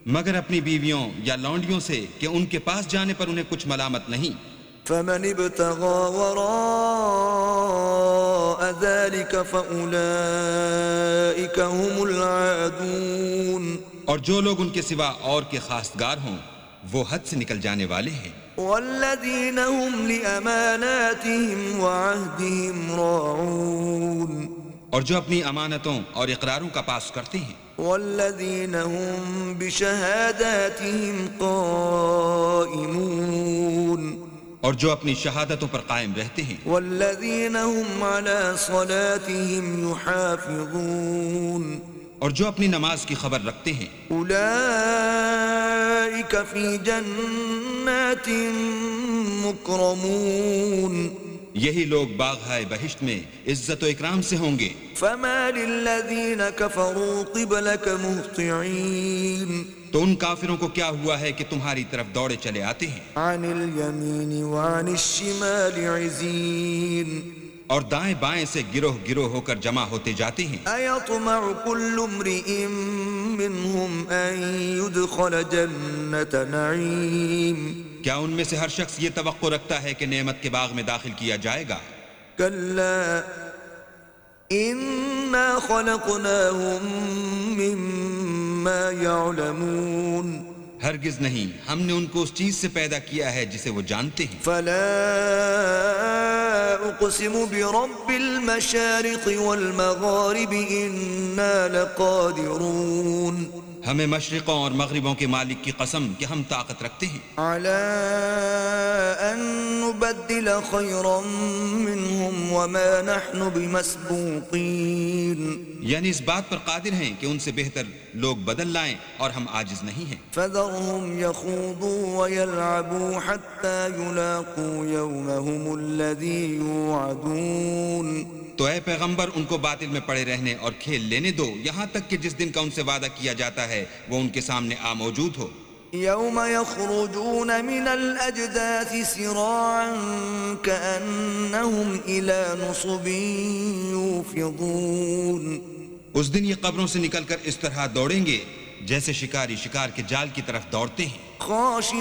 مگر اپنی بیویوں یا لونڈیوں سے کہ ان کے پاس جانے پر انہیں کچھ ملامت نہیں. فمن ابتغى وراء ذلك فأولئك هم العادون. اور جو لوگ ان کے سوا اور کے خواستگار ہوں وہ حد سے نکل جانے والے ہیں. والذين هم لأماناتهم وعهدهم راعون. اور جو اپنی امانتوں اور اقراروں کا پاس کرتے ہیں. والذين هم بشهاداتهم قائمون. اور جو اپنی شہادتوں پر قائم رہتے ہیں. والذين هم على صلاتهم يحافظون. اور جو اپنی نماز کی خبر رکھتے ہیں. اولئک فی جنات مکرمون. یہی لوگ باغ بہشت میں عزت و اکرام سے ہوں گے. فما للذین کفروا قبلک مہطعین. تو ان کافروں کو کیا ہوا ہے کہ تمہاری طرف دوڑے چلے آتے ہیں. عن الیمین وعن الشمال عزین. اور دائیں بائیں سے گروہ گروہ ہو کر جمع ہوتے جاتے ہیں. ایطمع کل امرئ منہم ان یدخل جنت نعیم. کیا ان میں سے ہر شخص یہ توقع رکھتا ہے کہ نعمت کے باغ میں داخل کیا جائے گا؟ کلا انا خلقناہم مما یعلمون. ہرگز نہیں، ہم نے ان کو اس چیز سے پیدا کیا ہے جسے وہ جانتے ہیں. فلا اقسم برب المشارق والمغارب انا لقادرون. ہمیں مشرقوں اور مغربوں کے مالک کی قسم کہ ہم طاقت رکھتے ہیں. على ان نبدل خيرا منهم وما نحن بمسبوقين. یعنی اس بات پر قادر ہیں کہ ان سے بہتر لوگ بدل لائیں اور ہم عاجز نہیں ہیں. فذرهم يخوضوا ويلعبوا حتى يلاقوا يومهم الذي يوعدون. تو اے پیغمبر ان کو باطل میں پڑے رہنے اور کھیل لینے دو یہاں تک کہ جس دن کا ان سے وعدہ کیا جاتا ہے وہ ان کے سامنے موجود ہو. يوم يخرجون من الأجداث سراعا كأنهم إلى نصب يوفضون. اس دن یہ قبروں سے نکل کر اس طرح دوڑیں گے جیسے شکاری شکار کے جال کی طرف دوڑتے ہیں.